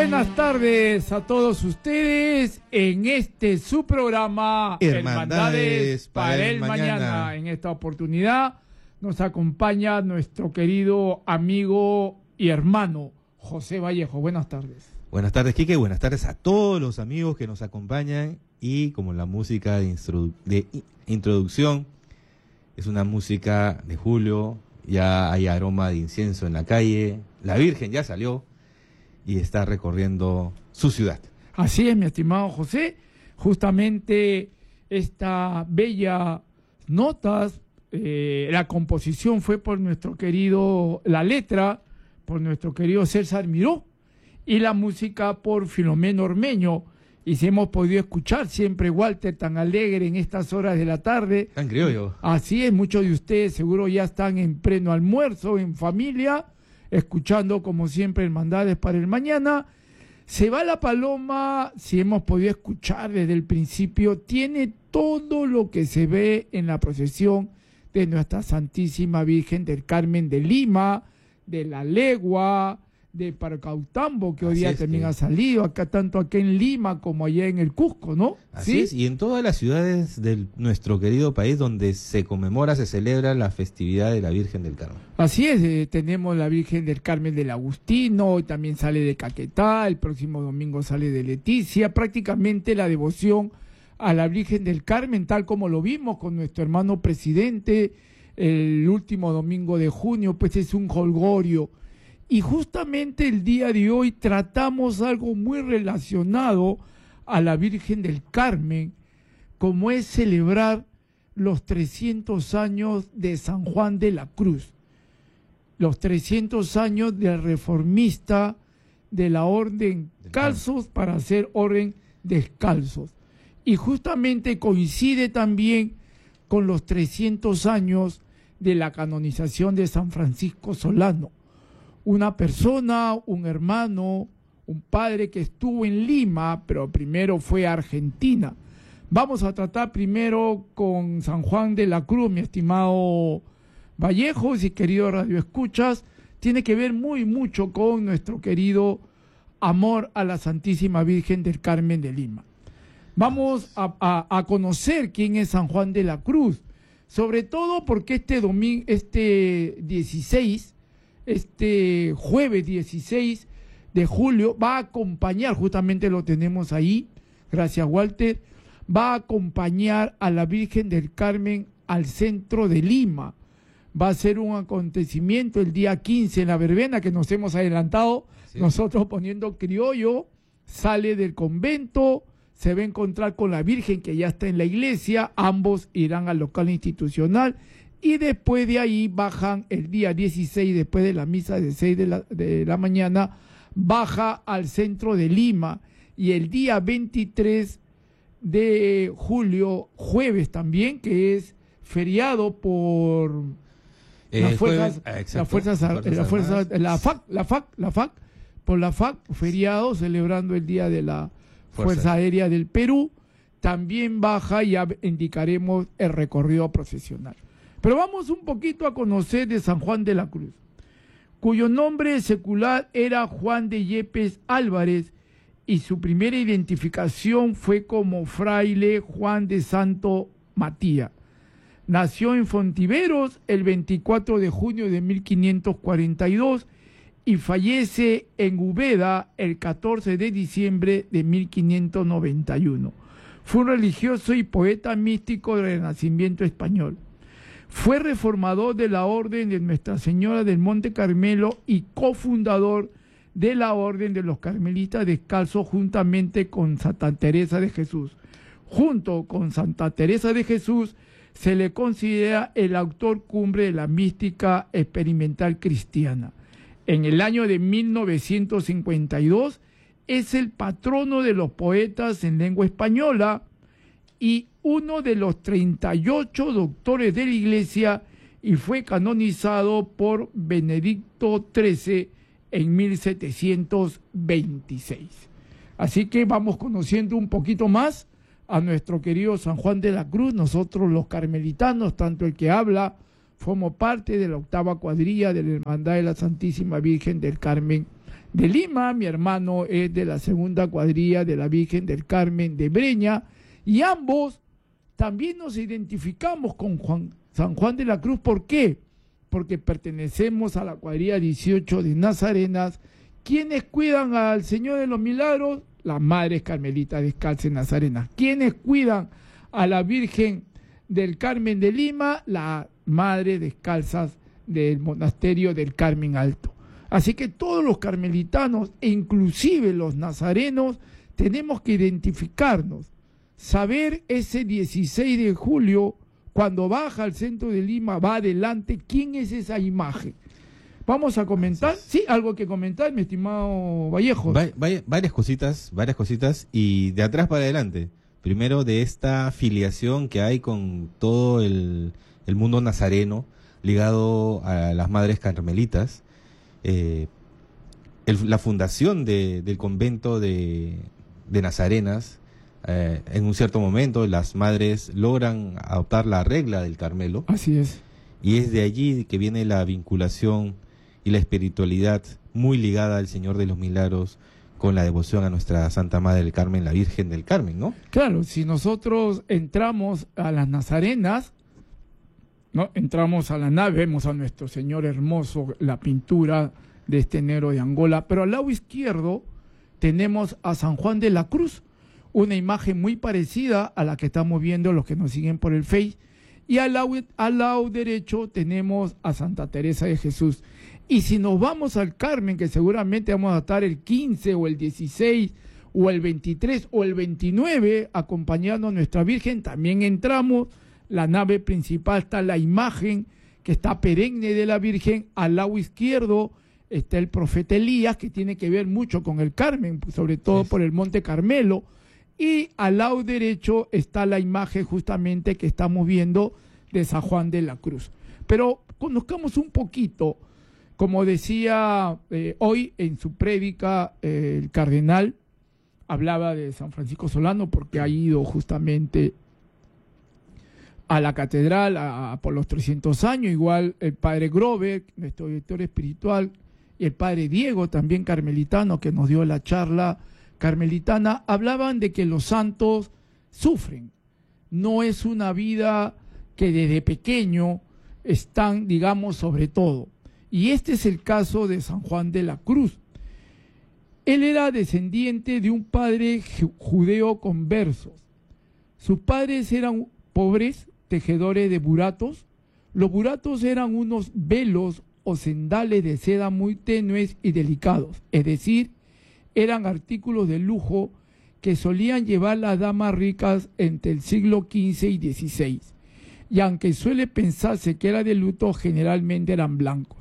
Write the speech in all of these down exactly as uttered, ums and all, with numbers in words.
buenas tardes a todos ustedes en este su programa Hermandades para el Mañana. Mañana. En esta oportunidad nos acompaña nuestro querido amigo y hermano José Vallejo. Buenas tardes. Buenas tardes, Quique. Buenas tardes a todos los amigos que nos acompañan. Y como la música de, instru- de introducción es una música de julio, ya hay aroma de incienso en la calle. La Virgen ya salió y está recorriendo su ciudad. Así es, mi estimado José. Justamente esta bella notas, eh, la composición fue por nuestro querido, la letra, por nuestro querido César Miró, y la música por Filomeno Ormeño. Y si hemos podido escuchar siempre Walter tan alegre en estas horas de la tarde. Tan criollo. Así es, muchos de ustedes seguro ya están en pleno almuerzo, en familia, escuchando como siempre Hermandades para el Mañana. Se va la paloma, si hemos podido escuchar desde el principio, tiene todo lo que se ve en la procesión de Nuestra Santísima Virgen del Carmen de Lima, de La Legua, de Paracautambo, que hoy día también que... ha salido, acá tanto aquí en Lima como allá en el Cusco, ¿no? Así ¿Sí? es, y en todas las ciudades de nuestro querido país donde se conmemora, se celebra la festividad de la Virgen del Carmen. Así es, eh, tenemos la Virgen del Carmen del Agustino, hoy también sale de Caquetá, el próximo domingo sale de Leticia, prácticamente la devoción a la Virgen del Carmen, tal como lo vimos con nuestro hermano presidente el último domingo de junio, pues es un jolgorio. Y justamente el día de hoy tratamos algo muy relacionado a la Virgen del Carmen, como es celebrar los trescientos años de San Juan de la Cruz, los trescientos años del reformista de la orden calzos para hacer orden descalzos. Y justamente coincide también con los trescientos años de la canonización de San Francisco Solano. Una persona, un hermano, un padre que estuvo en Lima, pero primero fue a Argentina. Vamos a tratar primero con San Juan de la Cruz, mi estimado Vallejo, y querido Radio Escuchas. Tiene que ver muy mucho con nuestro querido amor a la Santísima Virgen del Carmen de Lima. Vamos a, a, a conocer quién es San Juan de la Cruz, sobre todo porque este domingo, este dieciséis, este jueves dieciséis de julio, va a acompañar, justamente lo tenemos ahí, gracias Walter, va a acompañar a la Virgen del Carmen al centro de Lima. Va a ser un acontecimiento el día quince en la verbena, que nos hemos adelantado, sí. Nosotros poniendo criollo, sale del convento, se va a encontrar con la Virgen que ya está en la iglesia, ambos irán al local institucional, y después de ahí bajan el día dieciséis, después de la misa de seis de la, de la mañana, baja al centro de Lima, y el día veintitrés de julio, jueves también, que es feriado por eh, las fuerzas, jueves, exacto, las fuerzas, fuerzas la fuerza, la F A C, la F A C, la F A C, por la F A C, feriado, celebrando el día de la Fuerza, Fuerza Aérea del Perú. También baja y ya indicaremos el recorrido procesional. Pero vamos un poquito a conocer de San Juan de la Cruz, cuyo nombre secular era Juan de Yepes Álvarez, y su primera identificación fue como fraile Juan de Santo Matías. Nació en Fontiveros el veinticuatro de junio de mil quinientos cuarenta y dos y fallece en Úbeda el catorce de diciembre de mil quinientos noventa y uno. Fue un religioso y poeta místico del Renacimiento español. Fue reformador de la Orden de Nuestra Señora del Monte Carmelo y cofundador de la Orden de los Carmelitas Descalzos juntamente con Santa Teresa de Jesús. Junto con Santa Teresa de Jesús se le considera el autor cumbre de la mística experimental cristiana. En el año de mil novecientos cincuenta y dos es el patrono de los poetas en lengua española y uno de los treinta y ocho doctores de la Iglesia, y fue canonizado por Benedicto trece en mil setecientos veintiséis. Así que vamos conociendo un poquito más a nuestro querido San Juan de la Cruz. Nosotros los carmelitanos, tanto el que habla, formo parte de la octava cuadrilla de la Hermandad de la Santísima Virgen del Carmen de Lima, mi hermano es de la segunda cuadrilla de la Virgen del Carmen de Breña, y ambos también nos identificamos con Juan, San Juan de la Cruz. ¿Por qué? Porque pertenecemos a la cuadrilla dieciocho de Nazarenas. ¿Quiénes cuidan al Señor de los Milagros? Las Madres Carmelitas Descalzas Nazarenas. ¿Quiénes cuidan a la Virgen del Carmen de Lima? Las Madres Descalzas del Monasterio del Carmen Alto. Así que todos los carmelitanos, e inclusive los nazarenos, tenemos que identificarnos, saber ese dieciséis de julio, cuando baja al centro de Lima, va adelante, quién es esa imagen. Vamos a comentar, sí, algo que comentar, mi estimado Vallejo. Va, va, varias cositas, varias cositas, y de atrás para adelante. Primero, de esta filiación que hay con todo el, el mundo nazareno, ligado a las Madres Carmelitas. Eh, el, la fundación de, del convento de, de Nazarenas, eh, en un cierto momento las madres logran adoptar la regla del Carmelo. Así es. Y es de allí que viene la vinculación y la espiritualidad muy ligada al Señor de los Milagros, con la devoción a nuestra Santa Madre del Carmen, la Virgen del Carmen, ¿no? Claro, si nosotros entramos a las Nazarenas, ¿no? Entramos a la nave, vemos a nuestro Señor hermoso, la pintura de este negro de Angola, pero al lado izquierdo tenemos a San Juan de la Cruz, una imagen muy parecida a la que estamos viendo los que nos siguen por el Face, y al lado, al lado derecho tenemos a Santa Teresa de Jesús. Y si nos vamos al Carmen, que seguramente vamos a estar el quince o el dieciséis o el veintitrés o el veintinueve acompañando a nuestra Virgen, también entramos. La nave principal está la imagen que está perenne de la Virgen. Al lado izquierdo está el profeta Elías, que tiene que ver mucho con el Carmen, sobre todo por el Monte Carmelo. Y al lado derecho está la imagen justamente que estamos viendo de San Juan de la Cruz. Pero conozcamos un poquito, como decía eh, hoy en su prédica eh, el cardenal, hablaba de San Francisco Solano porque ha ido justamente a la catedral a, a, por los trescientos años, igual el padre Grover, nuestro director espiritual, y el padre Diego, también carmelitano, que nos dio la charla carmelitana, hablaban de que los santos sufren. No es una vida que desde pequeño están, digamos, sobre todo. Y este es el caso de San Juan de la Cruz. Él era descendiente de un padre judeo converso. Sus padres eran pobres tejedores de buratos. Los buratos eran unos velos o sendales de seda muy tenues y delicados, es decir, eran artículos de lujo que solían llevar las damas ricas entre el siglo quince y dieciséis, y aunque suele pensarse que era de luto, generalmente eran blancos.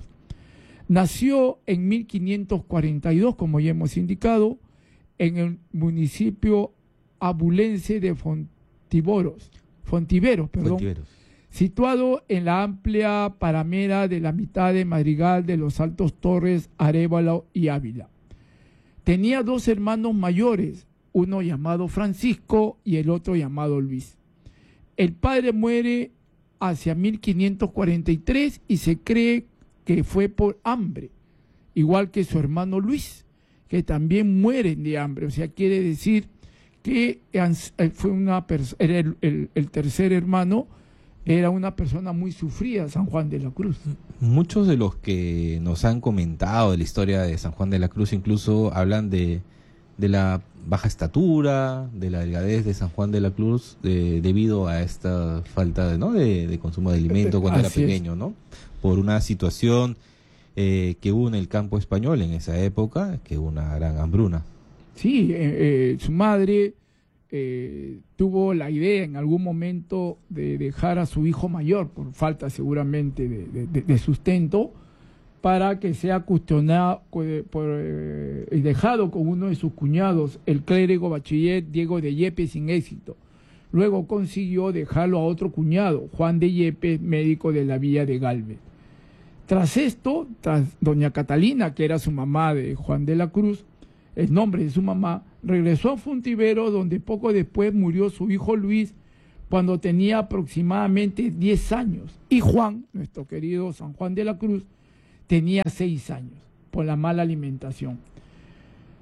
Nació en mil quinientos cuarenta y dos, como ya hemos indicado, en el municipio abulense de Fontiveros, Fontiveros, perdón, Fontiveros, situado en la amplia paramera de la mitad de Madrigal de los Altos Torres, Arévalo y Ávila. Tenía dos hermanos mayores, uno llamado Francisco y el otro llamado Luis. El padre muere hacia mil quinientos cuarenta y tres y se cree que fue por hambre, igual que su hermano Luis, que también mueren de hambre. O sea, quiere decir que fue una era el, el, el tercer hermano, era una persona muy sufrida, San Juan de la Cruz. Muchos de los que nos han comentado de la historia de San Juan de la Cruz incluso hablan de, de la baja estatura, de la delgadez de San Juan de la Cruz, de, debido a esta falta de, ¿no? de, de consumo de alimento cuando Así era pequeño, es. ¿no? Por una situación eh, que hubo en el campo español en esa época, que hubo una gran hambruna. Sí, eh, eh, su madre eh, tuvo la idea en algún momento de dejar a su hijo mayor, por falta seguramente de, de, de sustento, para que sea cuestionado por, por, eh, y dejado con uno de sus cuñados, el clérigo bachiller Diego de Yepes, sin éxito. Luego consiguió dejarlo a otro cuñado, Juan de Yepes, médico de la Villa de Galvez. Tras esto, tras doña Catalina, que era su mamá de Juan de la Cruz, el nombre de su mamá, regresó a Fontiveros, donde poco después murió su hijo Luis, cuando tenía aproximadamente diez años. Y Juan, nuestro querido San Juan de la Cruz, tenía seis años, por la mala alimentación.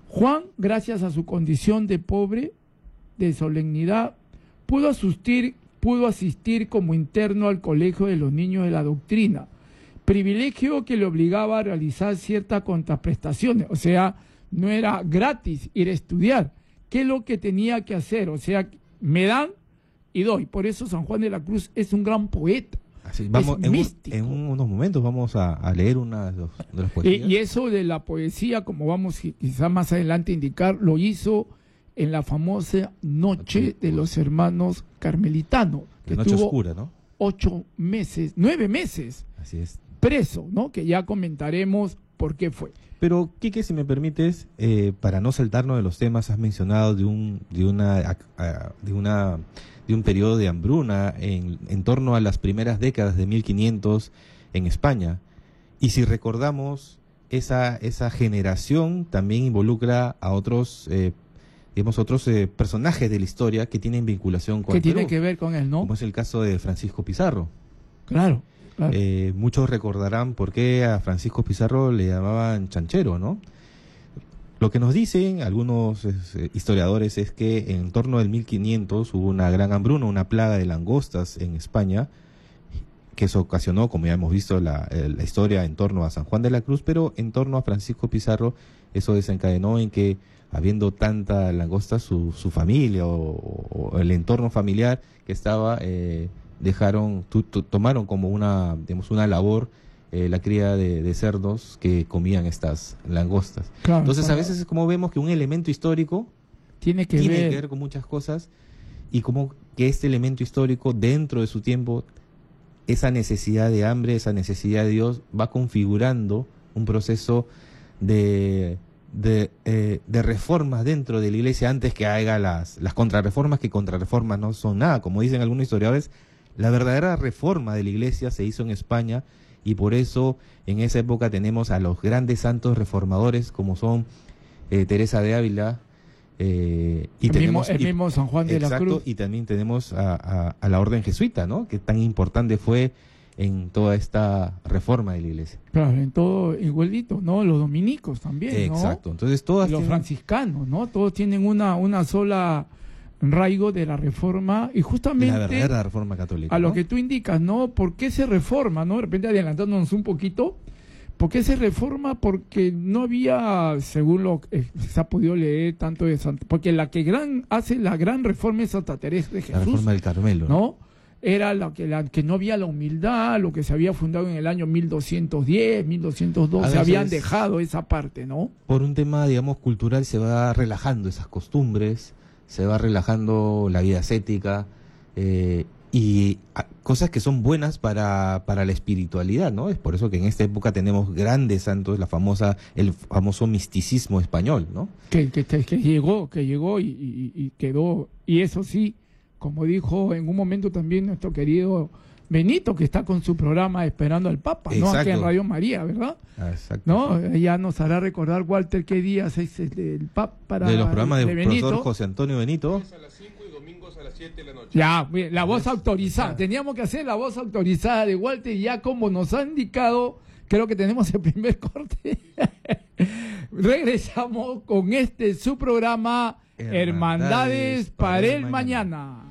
Juan, gracias a su condición de pobre, de solemnidad, pudo asistir, pudo asistir como interno al Colegio de los Niños de la Doctrina, privilegio que le obligaba a realizar ciertas contraprestaciones, o sea, no era gratis ir a estudiar. ¿Qué es lo que tenía que hacer? O sea, me dan y doy. Por eso San Juan de la Cruz es un gran poeta. Así, vamos, es en, místico. Un, en unos momentos vamos a, a leer una de, los, de las Y, poesías. y eso de la poesía, como vamos quizá más adelante a indicar, lo hizo en la famosa Noche de los Hermanos Carmelitanos, que La noche tuvo oscura, ¿no? ocho meses, nueve meses Así es. preso, ¿no? Que ya comentaremos por qué fue. Pero, Quique, si me permites, eh, para no saltarnos de los temas, has mencionado de un, de una, a- a- de una, de un periodo de hambruna en, en torno a las primeras décadas de mil quinientos en España. Y si recordamos, esa, esa generación también involucra a otros, eh, digamos, otros eh, personajes de la historia que tienen vinculación con ¿Qué el tiene Perú, que ver con él, no? como es el caso de Francisco Pizarro. Claro, claro. Eh, muchos recordarán por qué a Francisco Pizarro le llamaban chanchero, ¿no? Lo que nos dicen algunos es, eh, historiadores es que en torno del mil quinientos hubo una gran hambruna, una plaga de langostas en España, que eso ocasionó, como ya hemos visto, la, eh, la historia en torno a San Juan de la Cruz, pero en torno a Francisco Pizarro, eso desencadenó en que, habiendo tanta langosta, su, su familia o, o el entorno familiar que estaba, eh, dejaron, tu, tu, tomaron como una, digamos, una labor eh, la cría de, de cerdos que comían estas langostas. Claro, Entonces, claro. a veces es como vemos que un elemento histórico Tiene que tiene ver. que ver con muchas cosas y como que este elemento histórico, dentro de su tiempo, esa necesidad de hambre, esa necesidad de Dios, va configurando un proceso de, de, eh, de reformas dentro de la iglesia antes que haga las, las contrarreformas, que contrarreformas no son nada. Como dicen algunos historiadores, la verdadera reforma de la iglesia se hizo en España y por eso en esa época tenemos a los grandes santos reformadores como son eh, Teresa de Ávila, Eh, y el, tenemos, mismo, el y- mismo San Juan de la exacto, Cruz. y también tenemos a, a- a la orden jesuita, ¿no? Que tan importante fue en toda esta reforma de la iglesia. Claro, en todo igualito, ¿no? Los dominicos también, ¿no? Exacto. Entonces todas Los tienen- franciscanos, ¿no? Todos tienen una, una sola arraigo de la reforma y la justamente verdadera reforma católica. a lo ¿no? que tú indicas, ¿no? ¿Por qué se reforma, no? De repente adelantándonos un poquito, ¿por qué se reforma? Porque no había, según lo que se ha podido leer tanto de Santa, porque la que gran hace la gran reforma es Santa Teresa de La Jesús, reforma del Carmelo. ¿no? Era la que, la que no había la humildad, lo que se había fundado en el año mil doscientos diez, mil doscientos dos, A se habían veces- dejado esa parte, ¿no? Por un tema, digamos, cultural, se va relajando esas costumbres, se va relajando la vida ascética, eh, y a- cosas que son buenas para, para la espiritualidad, ¿no? Es por eso que en esta época tenemos grandes santos, la famosa, el famoso misticismo español, ¿no? Que, que, que- que llegó, que llegó y, y- y quedó. Y eso sí, como dijo en un momento también nuestro querido Benito, que está con su programa Esperando al Papa, ¿no? Aquí Exacto. en Radio María, ¿verdad? Ah, exacto. ¿No? Ya nos hará recordar, Walter, qué días es el del Papa para De los programas del de Benito. profesor José Antonio Benito. A las cinco y domingos a las siete de la noche. Ya, bien, la voz autorizada. Teníamos que hacer la voz autorizada de Walter y ya como nos ha indicado, creo que tenemos el primer corte. Regresamos con este su programa Hermandades, Hermandades para para el el mañana. mañana.